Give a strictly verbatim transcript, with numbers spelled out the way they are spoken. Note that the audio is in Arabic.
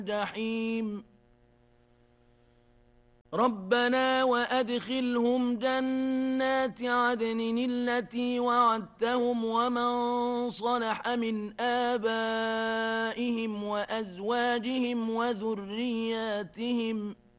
الجحيم ربنا وأدخلهم جنات عدن التي وعدتهم ومن صلح من آبائهم وأزواجهم وذرياتهم